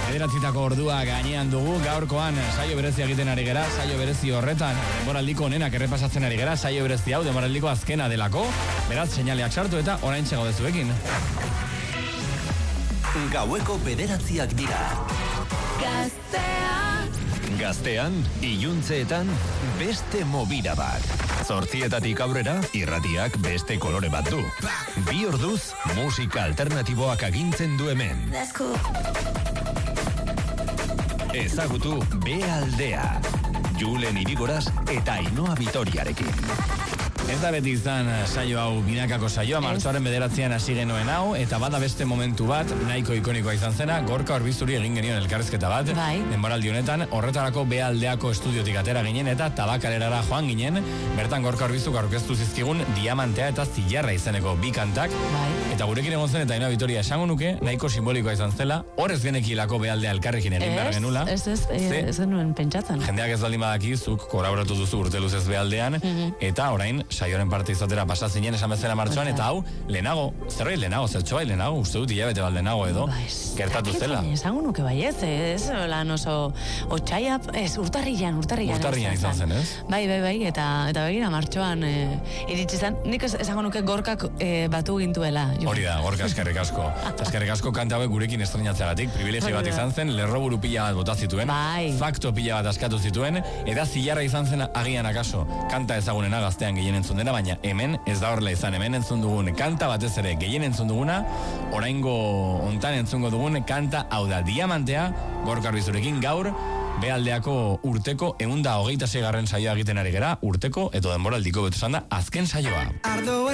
Bederatzitako ordua gainean dugu, gaurkoan saio berezia egiten ari gera, saio berezi horretan, denboraldiko onenak errepasatzen ari gera, saio berezi hau denboraldiko azkena delako, beraz seinaleak sartu eta oraintxe gaudezuekin. Gaueko 9:00 dira. Gaztean, iluntzeetan, beste mobira bat. 8:00 aurrera, irratiak beste kolore bat du. 2 orduz, musika alternatiboak agintzen du hemen. Ezagutu B-aldea. Julen Irigoraz eta Ainhoa Vitoriarekin. Ez da beti izan saio hau binakako saioa, martxoaren 9 hasi genuen hau, eta bada beste momentu bat, nahiko ikonikoa izan zena, Gorka Orbizuri egin genion elkarrizketa bat, denboraldi honetan, horretarako B-aldeako estudiotik atera ginen, eta Tabakalerara joan ginen, bertan Gorka Orbizuk aurkeztu zizkigun Diamantea eta Zilarra izeneko bi kantak, eta gurekin egon zen eta Ainhoa Vitoria esango nuke, nahiko simbolikoa izan zela, horrez genekilako B-aldea elkarrekin egin behar genula. Ez nuen pentsatzen. Jendeak ez baldin badakizuk, kolaboratu duzu urteluzez B-aldean, eta orain, saioaren parte izatera pasazinen esan bezala martxoan, eta hau, lehenago, zerbait lehenago, zertxoa lehenago, uste dut hilabete bat lehenago edo, gertatu zela. Esango nuke baiez, ez, lan oso, otxaia, ez, urtarrian. Urtarrian izan zen, ez? Bai, eta begira martxoan iritsi zen, nik esango nuke Gorkak batu gintuela. Hori da, Gorka, eskerrik asko. Eskerrik asko kanta hauek gurekin estrenatzeagatik, privilegio bat izan zen, lerroburu pila bat bota zituen, fakto pila bat askatu zituen, eta Zilarra izan zen agian akaso, kanta ezagunena gaztean gehien entzun dena, baina hemen ez da horrela izan, hemen entzun dugun kanta batez ere gehien entzun duguna, oraingo hontan entzungo dugun kanta hau da Diamantea, Gorka Orbizurekin gaur, B-aldeako urteko 126. saioa egiten ari gera, urteko edo denboraldiko betu esan da azken saioa.